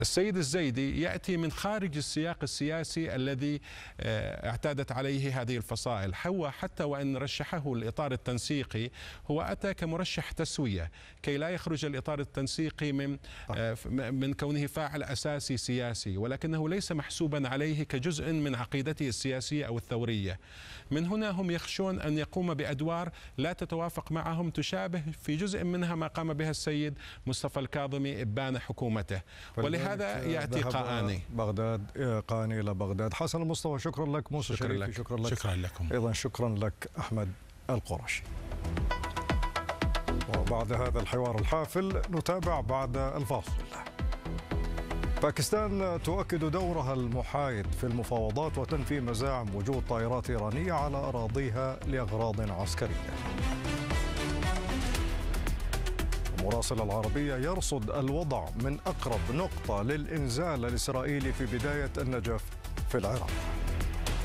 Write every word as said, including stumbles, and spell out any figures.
السيد الزيدي يأتي من خارج السياق السياسي الذي اعتادت عليه هذه الفصائل. هو حتى وإن رشحه الإطار التنسيقي هو أتى كمرشح تسوية كي لا يخرج الإطار التنسيقي من من كونه فاعل أساسي سياسي، ولكنه ليس محسوبا عليه كجزء من عقيدته السياسية أو الثورية. من هنا هم يخشون أن يقوم بأدوار لا تتوافق معهم، تشابه في جزء منها ما قام بها السيد مصطفى الكاظمي إبان حكومته، ولهذا هذا يأتي قاني بغداد قاني إلى بغداد. حسن المصطفى، شكرا لك. موسى شكرا شريفي، لك. شكرا لك. شكرا لكم أيضا شكرا لك أحمد القرشي. وبعد هذا الحوار الحافل نتابع بعد الفاصل. باكستان تؤكد دورها المحايد في المفاوضات وتنفي مزاعم وجود طائرات إيرانية على أراضيها لأغراض عسكرية. مراسل العربية يرصد الوضع من أقرب نقطة للإنزال الإسرائيلي في بداية النجف في العراق.